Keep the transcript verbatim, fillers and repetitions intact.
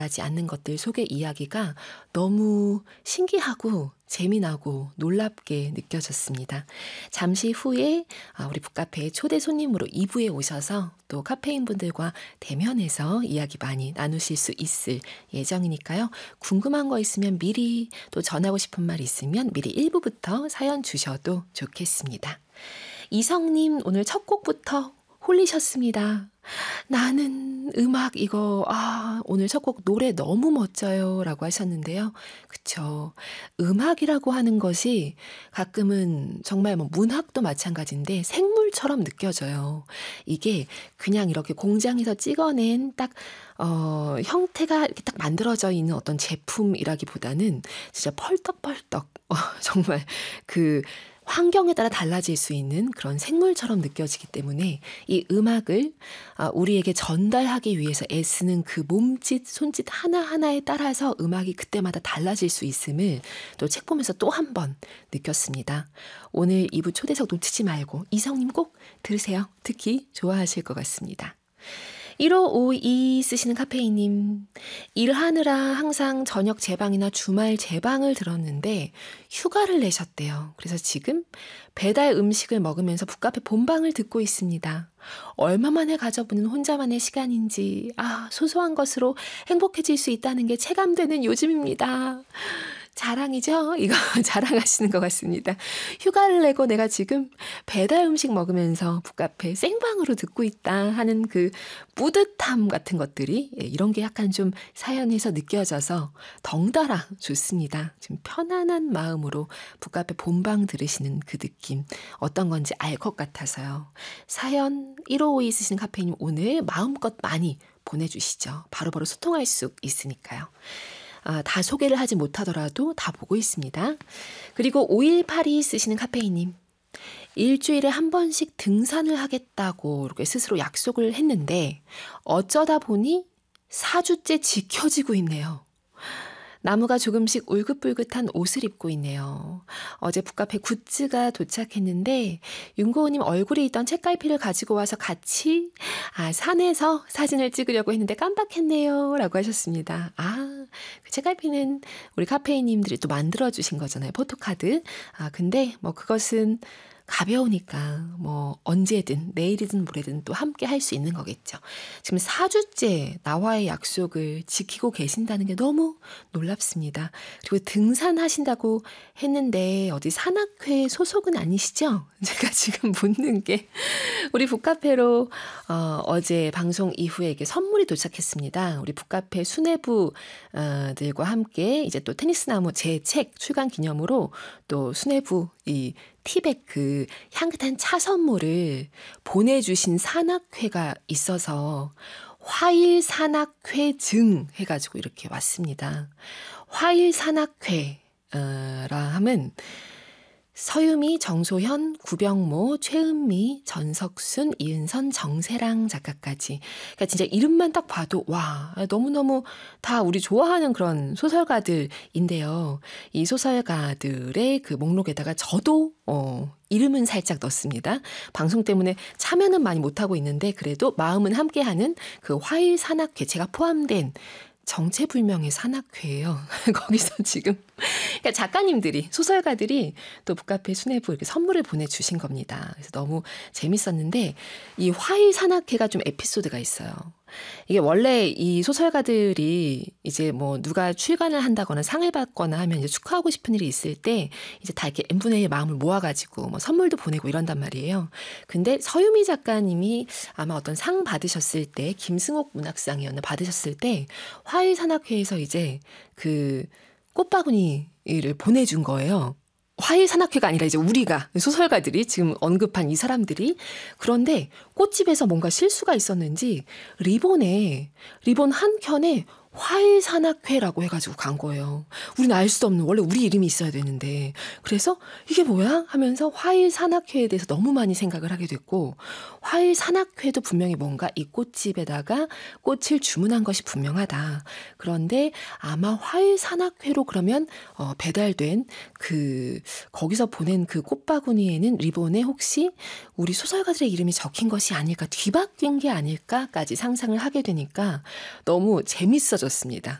하지 않는 것들 속의 이야기가 너무 신기하고 재미나고 놀랍게 느껴졌습니다. 잠시 후에 우리 북카페의 초대 손님으로 이 부에 오셔서 또 카페인 분들과 대면해서 이야기 많이 나누실 수 있을 예정이니까요. 궁금한 거 있으면 미리, 또 전하고 싶은 말 있으면 미리 일 부부터 사연 주셔도 좋겠습니다. 이성님, 오늘 첫 곡부터 홀리셨습니다. 나는 음악 이거 아 오늘 첫 곡 노래 너무 멋져요 라고 하셨는데요. 그쵸. 음악이라고 하는 것이 가끔은 정말 뭐 문학도 마찬가지인데 생물처럼 느껴져요. 이게 그냥 이렇게 공장에서 찍어낸 딱 어, 형태가 이렇게 딱 만들어져 있는 어떤 제품이라기보다는 진짜 펄떡펄떡 어, 정말 그 환경에 따라 달라질 수 있는 그런 생물처럼 느껴지기 때문에 이 음악을 우리에게 전달하기 위해서 애쓰는 그 몸짓, 손짓 하나하나에 따라서 음악이 그때마다 달라질 수 있음을 또 책 보면서 또 한 번 느꼈습니다. 오늘 이 부 초대석 놓치지 말고 이성님 꼭 들으세요. 특히 좋아하실 것 같습니다. 일오오이 쓰시는 카페인님, 일하느라 항상 저녁 제방이나 주말 제방을 들었는데 휴가를 내셨대요. 그래서 지금 배달 음식을 먹으면서 북카페 본방을 듣고 있습니다. 얼마 만에 가져보는 혼자만의 시간인지 아 소소한 것으로 행복해질 수 있다는 게 체감되는 요즘입니다. 자랑이죠? 이거 자랑하시는 것 같습니다. 휴가를 내고 내가 지금 배달 음식 먹으면서 북카페 생방으로 듣고 있다 하는 그 뿌듯함 같은 것들이 이런 게 약간 좀 사연에서 느껴져서 덩달아 좋습니다. 지금 편안한 마음으로 북카페 본방 들으시는 그 느낌 어떤 건지 알 것 같아서요. 사연 일오오이 쓰시는 카페인님 오늘 마음껏 많이 보내주시죠. 바로바로 소통할 수 있으니까요. 아, 다 소개를 하지 못하더라도 다 보고 있습니다. 그리고 오일팔이 쓰시는 카페인님. 일주일에 한 번씩 등산을 하겠다고 이렇게 스스로 약속을 했는데 어쩌다 보니 사 주째 지켜지고 있네요. 나무가 조금씩 울긋불긋한 옷을 입고 있네요. 어제 북카페 굿즈가 도착했는데 윤고우님 얼굴이 있던 책갈피를 가지고 와서 같이 아 산에서 사진을 찍으려고 했는데 깜빡했네요 라고 하셨습니다. 아, 그 책갈피는 우리 카페인님들이 또 만들어주신 거잖아요. 포토카드. 아 근데 뭐 그것은 가벼우니까 뭐 언제든 내일이든 모레든 또 함께 할 수 있는 거겠죠. 지금 사 주째 나와의 약속을 지키고 계신다는 게 너무 놀랍습니다. 그리고 등산하신다고 했는데 어디 산악회 소속은 아니시죠? 제가 지금 묻는 게 우리 북카페로 어, 어제 방송 이후에 이게 선물이 도착했습니다. 우리 북카페 수뇌부들과 함께 이제 또 테니스나무 제 책 출간 기념으로 또 수뇌부 이 티백 그 향긋한 차 선물을 보내주신 산악회가 있어서 화일 산악회 증 해가지고 이렇게 왔습니다. 화일 산악회라 하면 서유미, 정소현, 구병모, 최은미, 전석순, 이은선, 정세랑 작가까지. 그러니까 진짜 이름만 딱 봐도 와 너무너무 다 우리 좋아하는 그런 소설가들인데요. 이 소설가들의 그 목록에다가 저도 어, 이름은 살짝 넣습니다. 방송 때문에 참여는 많이 못하고 있는데 그래도 마음은 함께하는 그 화일 산악회 제가 포함된 정체불명의 산악회예요. 거기서 지금 그러니까 작가님들이 소설가들이 또 북카페 수뇌부 이렇게 선물을 보내주신 겁니다. 그래서 너무 재밌었는데 이 화일 산악회가 좀 에피소드가 있어요. 이게 원래 이 소설가들이 이제 뭐 누가 출간을 한다거나 상을 받거나 하면 이제 축하하고 싶은 일이 있을 때 이제 다 이렇게 엠분의 일의 마음을 모아가지고 뭐 선물도 보내고 이런단 말이에요. 근데 서유미 작가님이 아마 어떤 상 받으셨을 때 김승옥 문학상이었나 받으셨을 때 화일 산악회에서 이제 그 꽃바구니를 보내준 거예요. 화일 산악회가 아니라 이제 우리가 소설가들이 지금 언급한 이 사람들이 그런데 꽃집에서 뭔가 실수가 있었는지 리본에 리본 한 켠에 화일 산악회라고 해가지고 간 거예요. 우리는 알 수도 없는 원래 우리 이름이 있어야 되는데 그래서 이게 뭐야 하면서 화일 산악회에 대해서 너무 많이 생각을 하게 됐고 화일 산악회도 분명히 뭔가 이 꽃집에다가 꽃을 주문한 것이 분명하다. 그런데 아마 화일 산악회로 그러면 어, 배달된 그 거기서 보낸 그 꽃바구니에는 리본에 혹시 우리 소설가들의 이름이 적힌 것이 아닐까 뒤바뀐 게 아닐까까지 상상을 하게 되니까 너무 재밌어 느껴졌습니다.